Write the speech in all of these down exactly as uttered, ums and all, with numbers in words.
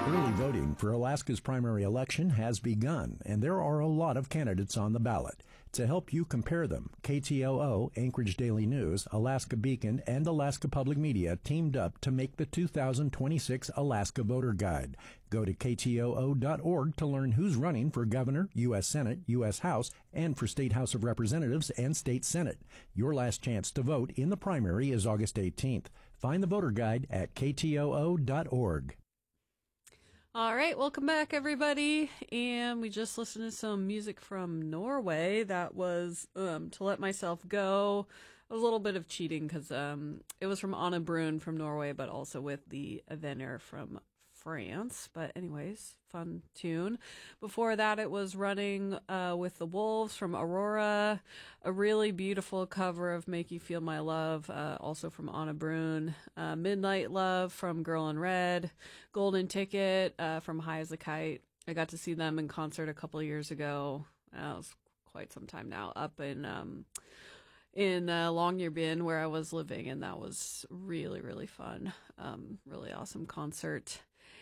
Early voting for Alaska's primary election has begun, and there are a lot of candidates on the ballot. To help you compare them, K T O O, Anchorage Daily News, Alaska Beacon, and Alaska Public Media teamed up to make the two thousand twenty-six Alaska Voter Guide. Go to K T O O dot org to learn who's running for governor, U S Senate, U S House, and for State House of Representatives and State Senate. Your last chance to vote in the primary is August eighteenth. Find the voter guide at K T O O dot org. All right, welcome back, everybody. And we just listened to some music from Norway. That was um, To Let Myself Go. A little bit of cheating because um, it was from Anna Brun from Norway, but also with the Avener from France. But anyways, fun tune. Before that, it was Running uh, with the Wolves from Aurora. A really beautiful cover of Make You Feel My Love, uh, also from Anna Brun. Uh, Midnight Love from Girl in Red. Golden Ticket uh, from High as a Kite. I got to see them in concert a couple of years ago. That was quite some time now, up in um, in uh, Longyearbyen where I was living, and that was really, really fun. Um, really awesome concert.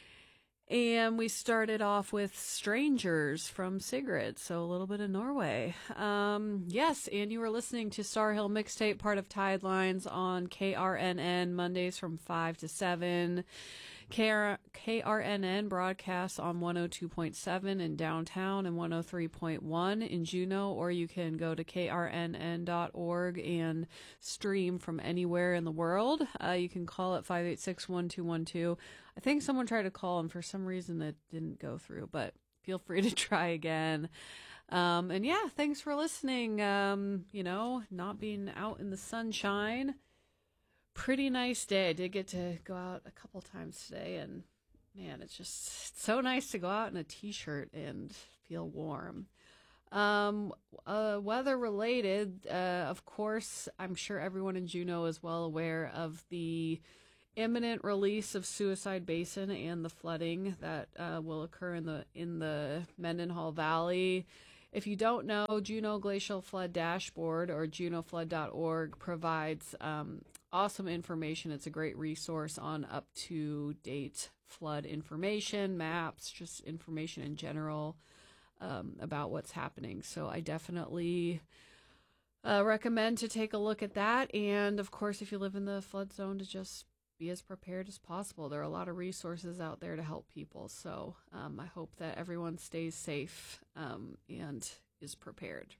And we started off with Strangers from Sigrid, so a little bit of Norway. Um, yes, and you were listening to Star Hill Mixtape, part of Tidelines on K R N N, Mondays from five to seven. K R N N broadcasts on one oh two point seven in downtown and one oh three point one in Juneau, or you can go to K R N N dot org and stream from anywhere in the world. Uh, you can call it five eight six, one two one two. I think someone tried to call and for some reason it didn't go through, but feel free to try again. Um, and yeah, thanks for listening. Um, you know, not being out in the sunshine. Pretty nice day. I did get to go out a couple times today, and man, it's just it's so nice to go out in a t-shirt and feel warm. Um, uh, weather related, uh, of course, I'm sure everyone in Juneau is well aware of the imminent release of Suicide Basin and the flooding that uh, will occur in the in the Mendenhall Valley. If you don't know, Juneau Glacial Flood Dashboard, or juneau flood dot org, provides um, awesome information. It's a great resource on up-to-date flood information, maps, just information in general um, about what's happening. So I definitely uh, recommend to take a look at that. And, of course, if you live in the flood zone, to just be as prepared as possible. There are a lot of resources out there to help people. So um, I hope that everyone stays safe um, and is prepared.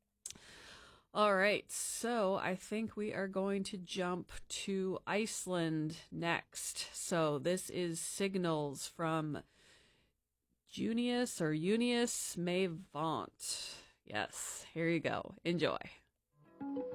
All right, so I think we are going to jump to Iceland next. So this is Signals from Junius or Junius Mavant. Yes, here you go. Enjoy.